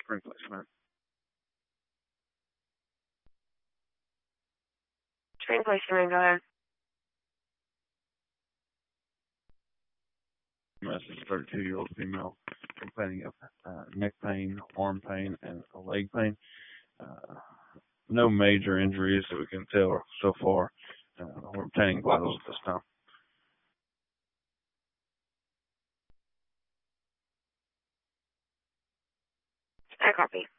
Spring placement. Spring placement, go ahead. This is a 32-year-old female complaining of neck pain, arm pain, and leg pain. No major injuries that we can tell so far. We're obtaining vitals at this time. I copy.